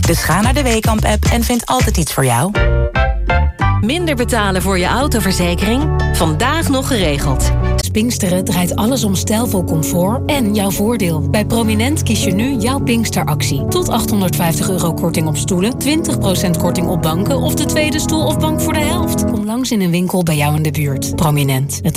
Dus ga naar de Weekamp-app en vind altijd iets voor jou. Minder betalen voor je autoverzekering? Vandaag nog geregeld. Pinksteren draait alles om stijlvol comfort en jouw voordeel. Bij Prominent kies je nu jouw Pinksteractie. Tot €850 korting op stoelen, 20% korting op banken of de tweede stoel of bank voor de helft. Kom langs in een winkel bij jou in de buurt. Prominent, het